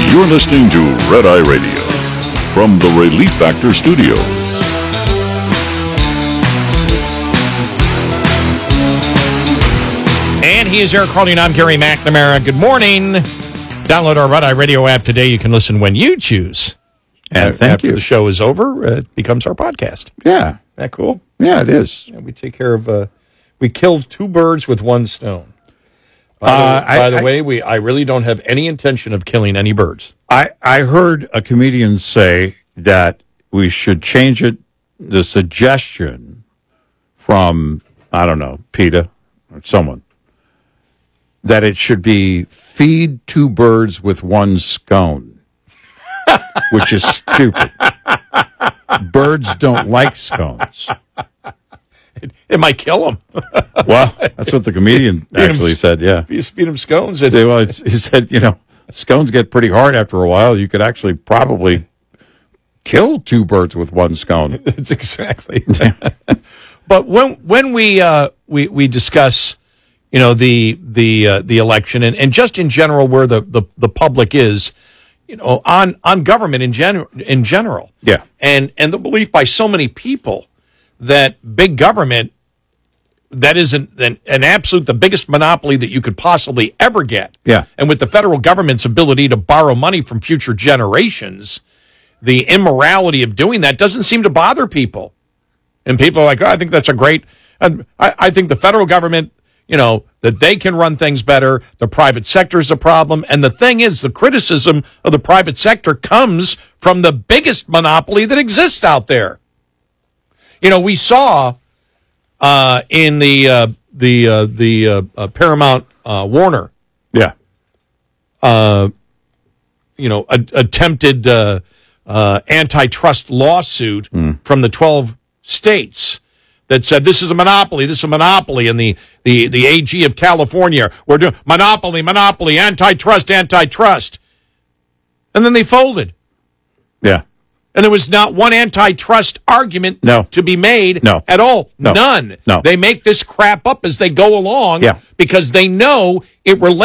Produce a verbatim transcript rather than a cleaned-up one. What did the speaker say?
You're listening to Red Eye Radio from the Relief Factor Studios. And he is Eric Harley, and I'm Gary McNamara. Good morning. Download our Red Eye Radio app today. You can listen when you choose. And uh, thank after you. the show is over, uh, it becomes our podcast. Yeah. Isn't that cool? Yeah, it is. Yeah, we take care of, uh, we killed two birds with one stone. By, Uh, the, by I- the I- way, we I really don't have any intention of killing any birds. I, I heard a comedian say that we should change it, the suggestion from, I don't know, PETA or someone, that it should be feed two birds with one scone, which is stupid. Birds don't like scones. It might kill them. Well, that's what the comedian actually said, yeah. If you feed them scones, it, They- Well, it's, he said, you know, scones get pretty hard after a while. You could actually probably kill two birds with one scone. That's exactly. But when when we uh, we we discuss, you know, the the uh, the election and, and just in general where the, the, the public is, you know, on on government in general in general, Yeah. and and the belief by so many people that big government, that is an, an, an absolute, the biggest monopoly that you could possibly ever get. Yeah. And with the federal government's ability to borrow money from future generations, the immorality of doing that doesn't seem to bother people. And people are like, oh, I think that's a great, and I, I think the federal government, you know, that they can run things better. The private sector is a problem. And the thing is, the criticism of the private sector comes from the biggest monopoly that exists out there. You know, we saw uh, in the uh, the uh, the uh, uh, Paramount uh, Warner, Yeah. you know, a, attempted uh, uh, antitrust lawsuit from the twelve states that said this is a monopoly, this is a monopoly, and the the the A G of California, we're doing monopoly, monopoly, antitrust, antitrust, and then they folded. Yeah. And there was not one antitrust argument No. to be made No. at all. No. None. No. They make this crap up as they go along Yeah. because they know it relates